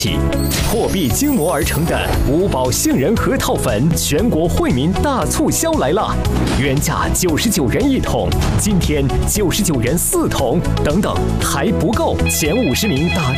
货币精磨而成的五宝杏仁核桃粉全国惠民大促销来了，原价99元1桶，今天99元4桶，等等还不够，前50名打